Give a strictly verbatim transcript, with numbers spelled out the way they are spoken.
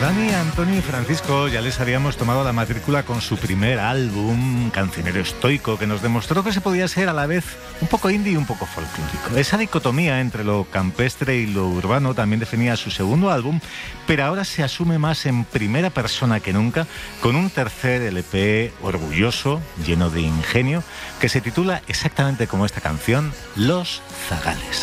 Dani, Antonio y Francisco ya les habíamos tomado la matrícula con su primer álbum, Cancionero Estoico, que nos demostró que se podía ser a la vez un poco indie y un poco folclórico. Esa dicotomía entre lo campestre y lo urbano también definía su segundo álbum, pero ahora se asume más en primera persona que nunca, con un tercer L P orgulloso, lleno de ingenio, que se titula exactamente como esta canción, Los Zagales.